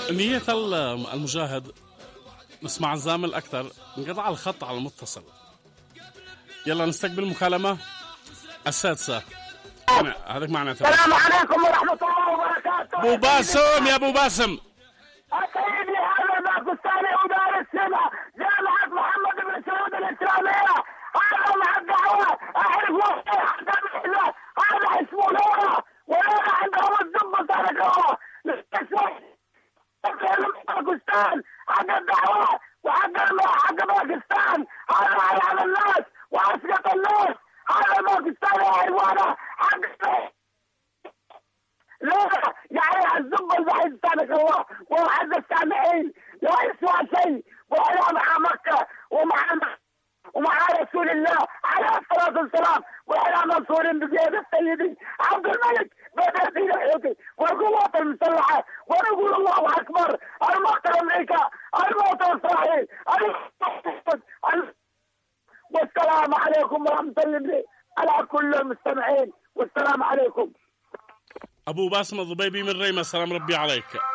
نية المجاهد نسمع الزامل أكثر، انقطع الخط على المتصل. يلا نستقبل مكالمة السادسة. هذاك معناته السلام عليكم ورحمة الله وبركاته. أبو باسم، يا أبو باسم سيدي هذا باكستاني ودار السنة جامعة محمد بن سعود الإسلامية. هذا مع الدعوة أعرف وحده حتى بحثه. هذا اسمه نورة وأنا عندهم الزبط تركوه للتسويق باكستان حق الدعوة وحق باكستان. هذا على الناس وأسقط الناس. هذا باكستاني حيوانة حق لا يعني الزبط الوحيد سابق الله وحق السامعين لا يسوى شيء. وأنا مع مكة ومع رسول الله عليه الصلاة والسلام وإحنا منصورين بقيادة سيدي عبد الملك بن الحوثي والقوات المسلحة ونقول الله أكبر. الموت أمريكا، الموت إسرائيل، والسلام عليكم ورحمة الله على كل المستمعين والسلام عليكم. أبو باسم الضبيبي من ريمة، سلام ربي عليك.